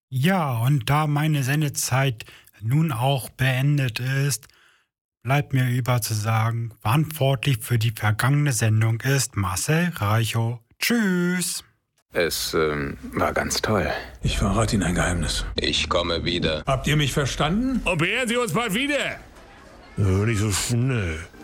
Ja, und da meine Sendezeit nun auch beendet ist, bleibt mir über zu sagen, verantwortlich für die vergangene Sendung ist Marcel Reichow. Tschüss! Es war ganz toll. Ich verrate Ihnen ein Geheimnis. Ich komme wieder. Habt ihr mich verstanden? Und beehren Sie uns bald wieder. Nicht so schnell.